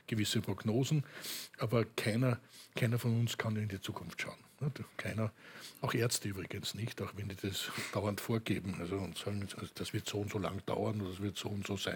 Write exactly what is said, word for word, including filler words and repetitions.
gewisse Prognosen, aber keiner, keiner von uns kann in die Zukunft schauen. Keiner, auch Ärzte übrigens nicht, auch wenn die das dauernd vorgeben also und sagen, das wird so und so lang dauern oder das wird so und so sein.